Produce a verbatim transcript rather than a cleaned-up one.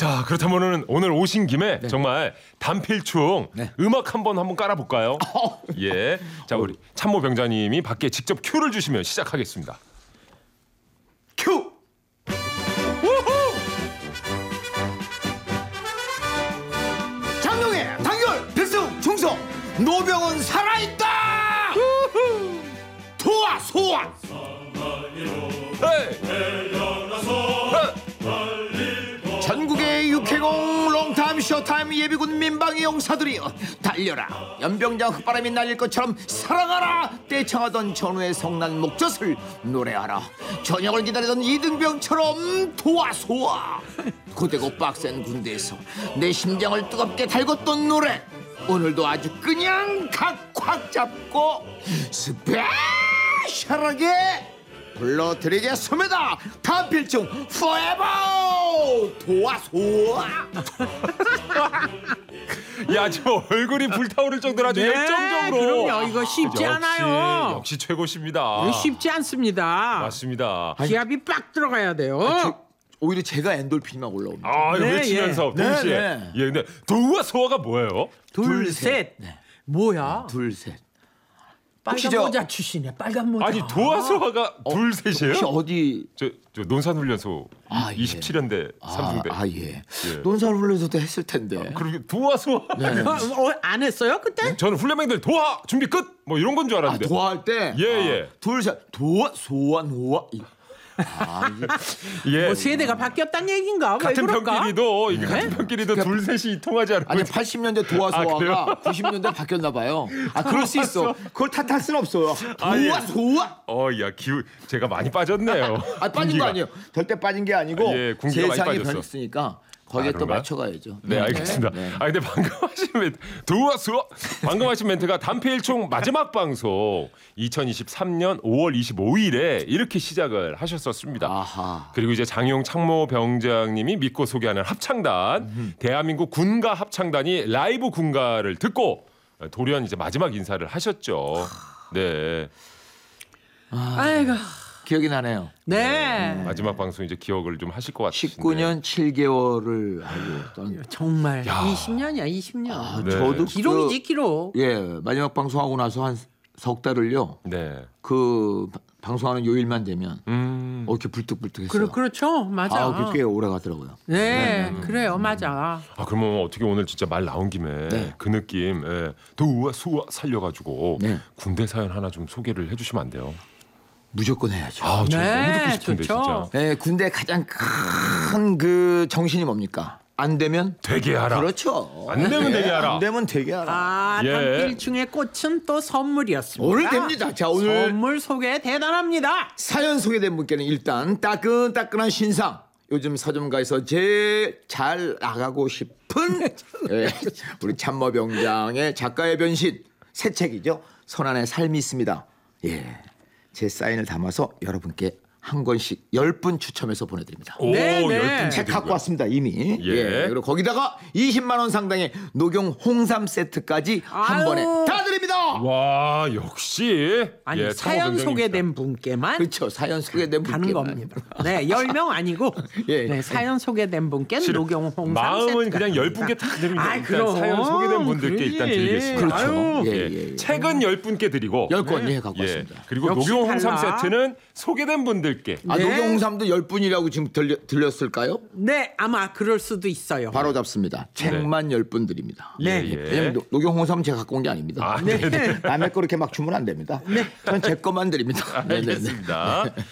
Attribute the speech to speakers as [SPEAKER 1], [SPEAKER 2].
[SPEAKER 1] 자, 그렇다면 오늘 오신 김에 네. 정말 단필충 네. 음악 한번 한번 깔아볼까요? 예, 자 우리 참모 병장님이 밖에 직접 큐를 주시면 시작하겠습니다. 큐! 우후!
[SPEAKER 2] 장룡의 단결 필승 충성 노병은 살아있다. 우후! 도와 소환. 전국의 육해공 롱타임 쇼타임 예비군 민방위 용사들이여 달려라. 연병장 흙바람이 날릴 것처럼 사랑하라. 떼창하던 전우의 성난 목젖을 노래하라. 저녁을 기다리던 이등병처럼 도와소와. 고되고 빡센 군대에서 내 심장을 뜨겁게 달궜던 노래 오늘도 아주 그냥 각확 잡고 스페셜하게 불러드리겠습니다. 단필충 포에버 도와소와.
[SPEAKER 1] 야, 저 얼굴이 불타오를 정도로 아주
[SPEAKER 3] 네,
[SPEAKER 1] 열정적으로.
[SPEAKER 3] 그럼요. 이거 쉽지
[SPEAKER 1] 역시,
[SPEAKER 3] 않아요.
[SPEAKER 1] 역시 최고십니다.
[SPEAKER 3] 이거 쉽지 않습니다.
[SPEAKER 1] 맞습니다.
[SPEAKER 3] 기압이 빡 들어가야 돼요.
[SPEAKER 2] 저, 오히려 제가 엔돌핀만 올라옵니다.
[SPEAKER 1] 아, 이거
[SPEAKER 3] 네,
[SPEAKER 1] 외치면서
[SPEAKER 2] 예.
[SPEAKER 1] 동시에.
[SPEAKER 2] 네, 네.
[SPEAKER 1] 예, 근데 도와 소화가 뭐예요?
[SPEAKER 3] 둘,
[SPEAKER 2] 둘,
[SPEAKER 3] 셋.
[SPEAKER 2] 셋. 네.
[SPEAKER 3] 뭐야?
[SPEAKER 2] 둘, 셋.
[SPEAKER 3] 빨간
[SPEAKER 2] 저-
[SPEAKER 3] 모자 출신이야. 빨간 모자.
[SPEAKER 1] 아니, 도와 소화가 둘 셋이에요?
[SPEAKER 2] 혹시 어디?
[SPEAKER 1] 저, 저 논산훈련소
[SPEAKER 2] 아, 예.
[SPEAKER 1] 이십칠 년대 삼중대.
[SPEAKER 2] 아, 아 예.
[SPEAKER 1] 예.
[SPEAKER 2] 논산훈련소도 했을 텐데.
[SPEAKER 1] 그리고 도와 소화.
[SPEAKER 3] 어, 안 했어요 그때?
[SPEAKER 1] 저는 훈련병들 도와 준비 끝. 뭐 이런 건 줄
[SPEAKER 2] 아,
[SPEAKER 1] 알았는데.
[SPEAKER 2] 도와할 때.
[SPEAKER 1] 예, 예.
[SPEAKER 2] 아, 둘, 셋. 도와, 소와, 노와. 이- 아, 이게
[SPEAKER 1] 예.
[SPEAKER 3] 뭐 세대가 바뀌었단 얘긴가? 왜
[SPEAKER 1] 같은
[SPEAKER 3] 그럴까?
[SPEAKER 1] 편끼리도 이게
[SPEAKER 3] 네?
[SPEAKER 1] 같은 편끼리도 둘 셋이 통하지 않고.
[SPEAKER 2] 아니 팔십 년대 도와
[SPEAKER 1] 아, 그래요?
[SPEAKER 2] 소화가 구십 년대 바뀌었나 봐요. 아, 그럴 수 있어. 그걸 탓할 수는 없어요.
[SPEAKER 1] 아, 예.
[SPEAKER 2] 도와, 소와.
[SPEAKER 1] 어, 야, 기우 제가 많이 빠졌네요.
[SPEAKER 2] 아, 빠진
[SPEAKER 1] 군기가.
[SPEAKER 2] 거 아니에요. 절대 빠진 게 아니고
[SPEAKER 1] 예, 군기가 많이
[SPEAKER 2] 세상이
[SPEAKER 1] 빠졌어.
[SPEAKER 2] 변했으니까 거기에
[SPEAKER 1] 아,
[SPEAKER 2] 또
[SPEAKER 1] 그런가요?
[SPEAKER 2] 맞춰가야죠.
[SPEAKER 1] 네, 알겠습니다.
[SPEAKER 2] 네.
[SPEAKER 1] 아, 근데 방금 하신 멘트, 도와서 방금 하신 멘트가 단필총 마지막 방송 이천이십삼 년 오월 이십오일에 이렇게 시작을 하셨었습니다.
[SPEAKER 2] 아하.
[SPEAKER 1] 그리고 이제 장용 참모 병장님이 믿고 소개하는 합창단,
[SPEAKER 2] 음흠.
[SPEAKER 1] 대한민국 군가 합창단이 라이브 군가를 듣고 돌연 이제 마지막 인사를 하셨죠. 네,
[SPEAKER 3] 아이고.
[SPEAKER 2] 기억이 나네요.
[SPEAKER 3] 네.
[SPEAKER 1] 마지막 방송 이제 기억을 좀 하실 것 같으신데.
[SPEAKER 2] 십구 년 칠 개월을 하고 있던.
[SPEAKER 3] 정말
[SPEAKER 1] 야.
[SPEAKER 3] 이십 년이야 이십 년.
[SPEAKER 2] 아,
[SPEAKER 1] 네.
[SPEAKER 2] 저도
[SPEAKER 3] 기록이지 기록.
[SPEAKER 2] 그, 예, 마지막 방송하고 나서 한 석 달을요.
[SPEAKER 1] 네.
[SPEAKER 2] 그 바- 방송하는 요일만 되면
[SPEAKER 1] 음.
[SPEAKER 2] 어, 이렇게 불뚝불뚝했어요.
[SPEAKER 3] 그러, 그렇죠. 맞아.
[SPEAKER 2] 아, 그게 꽤 오래 가더라고요.
[SPEAKER 3] 네, 그래요. 맞아.
[SPEAKER 1] 아, 그러면 어떻게 오늘 진짜 말 나온 김에
[SPEAKER 2] 네.
[SPEAKER 1] 그 느낌, 예, 도와 소와 살려가지고
[SPEAKER 2] 네.
[SPEAKER 1] 군대 사연 하나 좀 소개를 해주시면 안 돼요?
[SPEAKER 2] 무조건 해야죠.
[SPEAKER 1] 아, 저
[SPEAKER 3] 네,
[SPEAKER 1] 너무 듣고 싶은데
[SPEAKER 3] 좋죠.
[SPEAKER 1] 진짜.
[SPEAKER 2] 네, 군대 가장 큰 그 정신이 뭡니까? 안 되면
[SPEAKER 1] 되게 하라.
[SPEAKER 2] 그렇죠.
[SPEAKER 1] 안 되면 되게 하라.
[SPEAKER 2] 안 되면 되게 하라.
[SPEAKER 3] 아,
[SPEAKER 1] 예.
[SPEAKER 3] 단필충의 꽃은 또 선물이었습니다.
[SPEAKER 2] 오늘 됩니다. 자, 오늘
[SPEAKER 3] 선물 소개 대단합니다.
[SPEAKER 2] 사연 소개된 분께는 일단 따끈따끈한 신상. 요즘 서점가에서 제일 잘 나가고 싶은 예, 우리 참모병장의 작가의 변신 새 책이죠. 선안의 삶이 있습니다. 예, 제 사인을 담아서 여러분께 한 권씩 열 분 추첨해서 보내드립니다.
[SPEAKER 1] 오,
[SPEAKER 3] 네, 네.
[SPEAKER 1] 열분
[SPEAKER 2] 책 갖고 왔습니다 이미.
[SPEAKER 1] 예.
[SPEAKER 2] 예. 그리고 거기다가 이십만 원 상당의 녹용 홍삼 세트까지 한
[SPEAKER 3] 아유.
[SPEAKER 2] 번에 다 드립니다.
[SPEAKER 1] 와, 역시.
[SPEAKER 3] 아니
[SPEAKER 1] 예,
[SPEAKER 3] 사연
[SPEAKER 1] 참모병장입니다.
[SPEAKER 3] 소개된 분께만
[SPEAKER 2] 그렇죠. 사연 소개된
[SPEAKER 3] 가는
[SPEAKER 2] 분께
[SPEAKER 3] 겁니다. 네, 열 명 아니고
[SPEAKER 2] 예.
[SPEAKER 3] 네, 사연 소개된 분께는
[SPEAKER 1] 실은
[SPEAKER 3] 녹용 홍삼
[SPEAKER 1] 마음은
[SPEAKER 3] 세트가
[SPEAKER 1] 그냥 열
[SPEAKER 3] 됩니다.
[SPEAKER 1] 분께 다 드립니다.
[SPEAKER 3] 아이,
[SPEAKER 1] 일단
[SPEAKER 3] 그럼.
[SPEAKER 1] 사연 소개된 분들께
[SPEAKER 3] 그러지.
[SPEAKER 1] 일단 드리겠습니다.
[SPEAKER 2] 그렇죠.
[SPEAKER 3] 아유.
[SPEAKER 2] 예,
[SPEAKER 1] 예,
[SPEAKER 2] 예, 예.
[SPEAKER 1] 책은 열 분께 드리고.
[SPEAKER 2] 열 권 예, 갖고
[SPEAKER 1] 예.
[SPEAKER 2] 왔습니다.
[SPEAKER 1] 그리고
[SPEAKER 3] 역시
[SPEAKER 1] 녹용 홍삼
[SPEAKER 3] 달라.
[SPEAKER 1] 세트는 소개된 분들께.
[SPEAKER 2] 아,
[SPEAKER 3] 네.
[SPEAKER 2] 녹용 홍삼도 열 분이라고 지금 들려, 들렸을까요?
[SPEAKER 3] 네, 아마 그럴 수도 있어요.
[SPEAKER 2] 바로 잡습니다. 책만 열 분 드립니다.
[SPEAKER 3] 네.
[SPEAKER 1] 예, 예.
[SPEAKER 2] 왜냐면 노- 녹용 홍삼은 제가 갖고 온 게 아닙니다.
[SPEAKER 1] 아, 네. 네.
[SPEAKER 2] 남의 거 이렇게 막 주면 안 됩니다. 전 제 것만 드립니다. 네, 네, 네.
[SPEAKER 1] 알겠습니다.